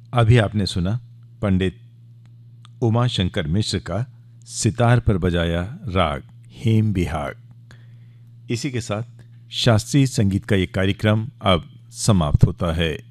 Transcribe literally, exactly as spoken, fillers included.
अभी आपने सुना पंडित उमा शंकर मिश्र का सितार पर बजाया राग हेम बिहाग। इसी के साथ शास्त्रीय संगीत का ये कार्यक्रम अब समाप्त होता है।